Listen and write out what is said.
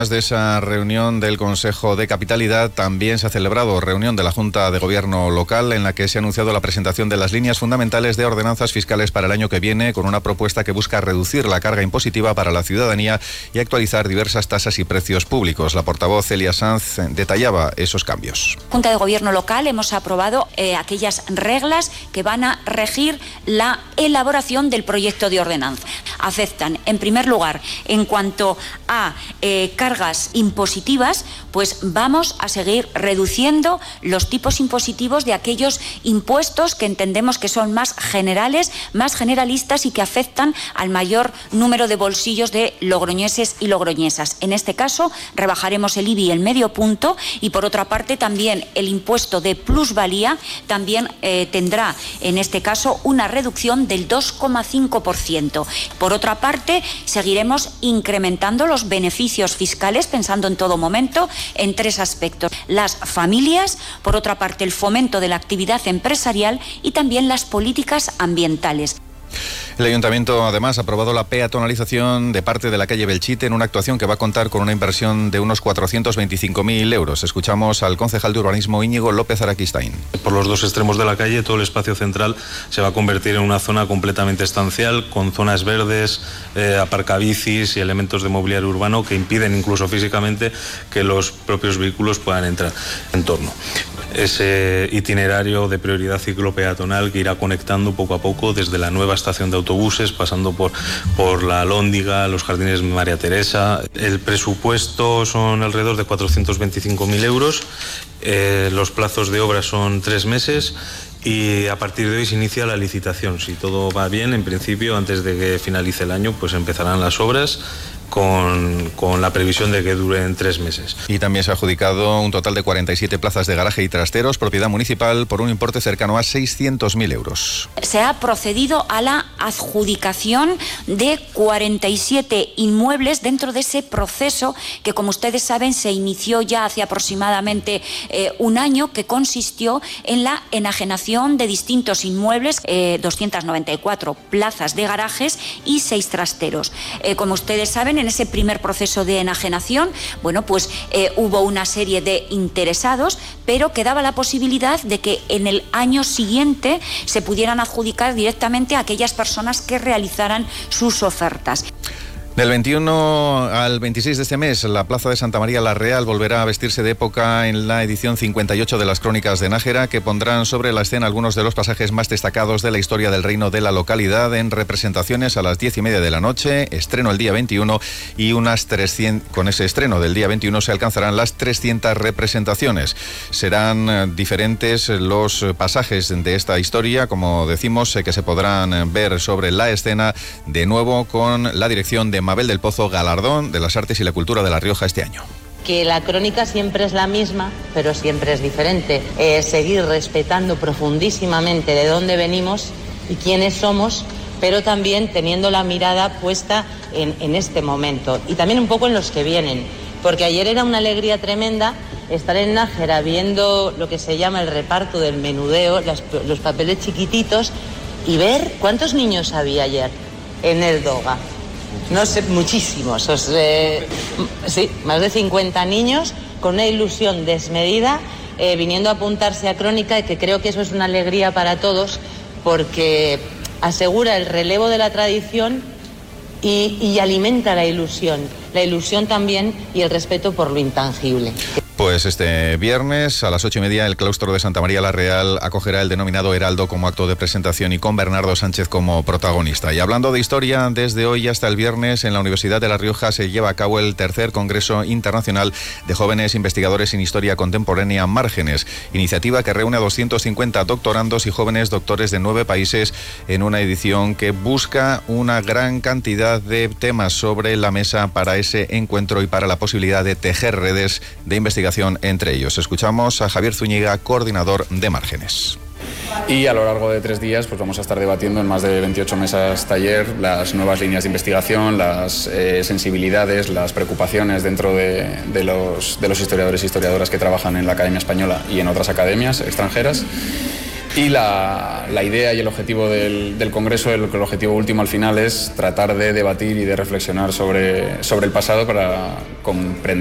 De esa reunión del Consejo de Capitalidad también se ha celebrado reunión de la Junta de Gobierno local en la que se ha anunciado la presentación de las líneas fundamentales de ordenanzas fiscales para el año que viene, con una propuesta que busca reducir la carga impositiva para la ciudadanía y actualizar diversas tasas y precios públicos. La portavoz Celia Sanz detallaba esos cambios. Junta de Gobierno local hemos aprobado aquellas reglas que van a regir la elaboración del proyecto de ordenanza. Afectan, en primer lugar, en cuanto a cargas impositivas, pues vamos a seguir reduciendo los tipos impositivos de aquellos impuestos que entendemos que son más generales, más generalistas y que afectan al mayor número de bolsillos de logroñeses y logroñesas. En este caso, rebajaremos el IBI en medio punto y, por otra parte, también el impuesto de plusvalía también tendrá, en este caso, una reducción del 2,5%. Por otra parte, seguiremos incrementando los beneficios fiscales, pensando en todo momento en tres aspectos: las familias, por otra parte el fomento de la actividad empresarial y también las políticas ambientales. El Ayuntamiento, además, ha aprobado la peatonalización de parte de la calle Belchite en una actuación que va a contar con una inversión de unos 425.000 euros. Escuchamos al concejal de urbanismo Íñigo López Araquistain. Por los dos extremos de la calle, todo el espacio central se va a convertir en una zona completamente estancial, con zonas verdes, aparcabicis y elementos de mobiliario urbano que impiden incluso físicamente que los propios vehículos puedan entrar en torno. Ese itinerario de prioridad ciclopeatonal que irá conectando poco a poco desde la nueva estación de autobuses, pasando por la Alhóndiga, los jardines María Teresa. El presupuesto son alrededor de 425.000 euros. Los plazos de obra son 3 meses. Y a partir de hoy se inicia la licitación. Si todo va bien, en principio, antes de que finalice el año, pues empezarán las obras con la previsión de que duren 3 meses. Y también se ha adjudicado un total de 47 plazas de garaje y trasteros, propiedad municipal, por un importe cercano a 600.000 euros. Se ha procedido a la adjudicación de 47 inmuebles dentro de ese proceso que, como ustedes saben, se inició ya hace aproximadamente un año, que consistió en la enajenación de distintos inmuebles, 294 plazas de garajes y 6 trasteros. Como ustedes saben, en ese primer proceso de enajenación, pues hubo una serie de interesados, pero quedaba la posibilidad de que en el año siguiente se pudieran adjudicar directamente a aquellas personas que realizaran sus ofertas. Del 21 al 26 de este mes, la Plaza de Santa María la Real volverá a vestirse de época en la edición 58 de las Crónicas de Nájera, que pondrán sobre la escena algunos de los pasajes más destacados de la historia del reino de la localidad, en representaciones a las 10:30 de la noche, estreno el día 21 y unas 300. Con ese estreno del día 21 se alcanzarán las 300 representaciones. Serán diferentes los pasajes de esta historia, como decimos, que se podrán ver sobre la escena, de nuevo con la dirección de Mabel del Pozo, galardón de las artes y la cultura de La Rioja este año. Que la crónica siempre es la misma, pero siempre es diferente. Seguir respetando profundísimamente de dónde venimos y quiénes somos, pero también teniendo la mirada puesta en este momento y también un poco en los que vienen. Porque ayer era una alegría tremenda estar en Nájera viendo lo que se llama el reparto del menudeo, los papeles chiquititos, y ver cuántos niños había ayer en el Doga. No sé, muchísimos, sí, más de 50 niños con una ilusión desmedida, viniendo a apuntarse a Crónica, y que creo que eso es una alegría para todos, porque asegura el relevo de la tradición y alimenta la ilusión también y el respeto por lo intangible. Pues este viernes a las 8:30 el claustro de Santa María la Real acogerá el denominado Heraldo como acto de presentación y con Bernardo Sánchez como protagonista. Y hablando de historia, desde hoy hasta el viernes en la Universidad de La Rioja se lleva a cabo el tercer Congreso Internacional de Jóvenes Investigadores en Historia Contemporánea Márgenes, iniciativa que reúne a 250 doctorandos y jóvenes doctores de 9 países en una edición que busca una gran cantidad de temas sobre la mesa para ese encuentro y para la posibilidad de tejer redes de investigación entre ellos. Escuchamos a Javier Zúñiga, coordinador de Márgenes. Y a lo largo de 3 días pues vamos a estar debatiendo en más de 28 mesas taller las nuevas líneas de investigación, las sensibilidades, las preocupaciones dentro de los historiadores e historiadoras que trabajan en la Academia Española y en otras academias extranjeras. Y la idea y el objetivo del Congreso, el objetivo último al final es tratar de debatir y de reflexionar sobre el pasado para comprender